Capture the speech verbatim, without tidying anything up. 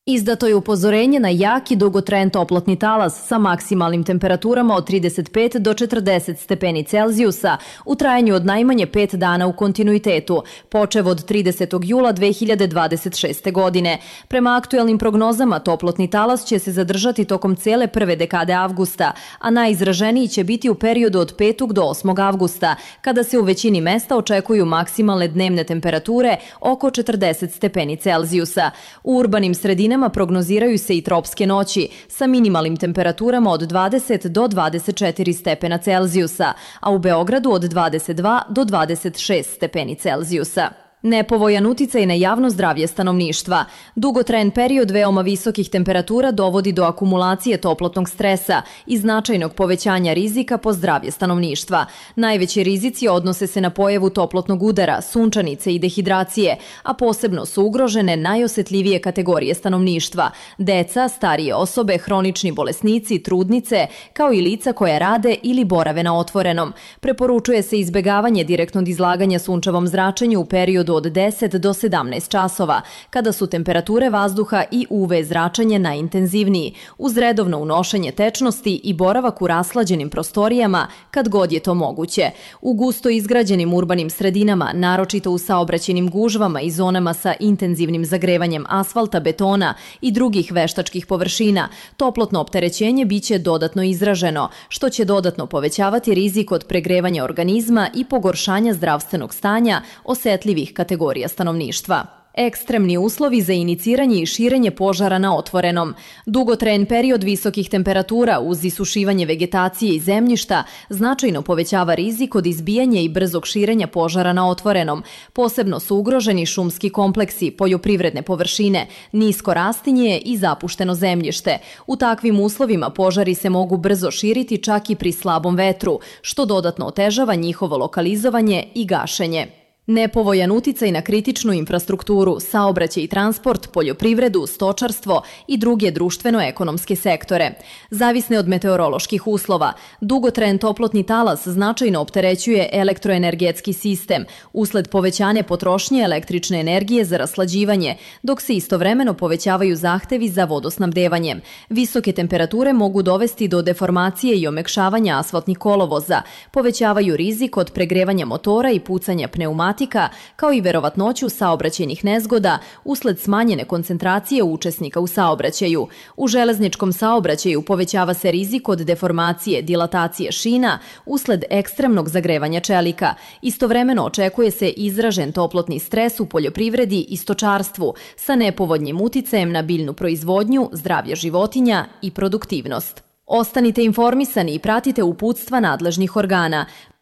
Izdato je upozorenje na jak i dugotrajan toplotni talas sa maksimalnim temperaturama od trideset pet do četrdeset stepeni Celzijusa u trajanju od najmanje pet dana u kontinuitetu, počev od tridesetog jula dve hiljade dvadeset šeste. godine. Prema aktuelnim prognozama, toplotni talas će se zadržati tokom cele prve dekade avgusta, a najizraženiji će biti u periodu od petog do osmog avgusta, kada se u većini mesta očekuju maksimalne dnevne temperature oko četrdeset stepeni Celzijusa. U urbanim sredinama prognoziraju se i tropske noći sa minimalnim temperaturama od dvadeset do dvadeset četiri stepena Celzijusa, a u Beogradu od dvadeset dva do dvadeset šest stepeni Celzijusa. Nepovoljan uticaj na javno zdravlje stanovništva. Dugotrajan period veoma visokih temperatura dovodi do akumulacije toplotnog stresa i značajnog povećanja rizika po zdravlje stanovništva. Najveći rizici odnose se na pojavu toplotnog udara, sunčanice i dehidracije, a posebno su ugrožene najosetljivije kategorije stanovništva: deca, starije osobe, hronični bolesnici, trudnice, kao i lica koja rade ili borave na otvorenom. Preporučuje se izbegavanje direktnog izlaganja sunčevom zračenju u periodu od deset do sedamnaest časova, kada su temperature vazduha i U V zračenje najintenzivniji, uz redovno unošenje tečnosti i boravak u rashlađenim prostorijama kad god je to moguće. U gusto izgrađenim urbanim sredinama, naročito u saobraćajnim gužvama i zonama sa intenzivnim zagrevanjem asfalta, betona i drugih veštačkih površina, toplotno opterećenje biće dodatno izraženo, što će dodatno povećavati rizik od pregrevanja organizma i pogoršanja zdravstvenog stanja osetljivih kategorija stanovništva. Ekstremni uslovi za iniciranje i širenje požara na otvorenom. Dugotrajan period visokih temperatura uz isušivanje vegetacije i zemljišta značajno povećava rizik od izbijanja i brzog širenja požara na otvorenom. Posebno su ugroženi šumski kompleksi, poljoprivredne površine, nisko rastinje i zapušteno zemljište. U takvim uslovima požari se mogu brzo širiti čak i pri slabom vetru, što dodatno otežava njihovo lokalizovanje i gašenje. Nepovoljan uticaj na kritičnu infrastrukturu, saobraćaj i transport, poljoprivredu, stočarstvo i druge društveno-ekonomske sektore. Zavisne od meteoroloških uslova, dugotrajan toplotni talas značajno opterećuje elektroenergetski sistem usled povećanja potrošnje električne energije za raslađivanje, dok se istovremeno povećavaju zahtevi za vodosnabdevanjem. Visoke temperature mogu dovesti do deformacije i omekšavanja asfaltnih kolovoza, povećavaju rizik od pregrevanja motora i pucanja pneumatika, kao i verovatnoću saobraćajnih nezgoda usled smanjene koncentracije učesnika u saobraćaju. U železničkom saobraćaju povećava se rizik od deformacije, dilatacije šina usled ekstremnog zagrevanja čelika. Istovremeno očekuje se izražen toplotni stres u poljoprivredi i stočarstvu sa nepovoljnim uticajem na biljnu proizvodnju, zdravlje životinja i produktivnost. Ostanite informisani i pratite uputstva nadležnih organa.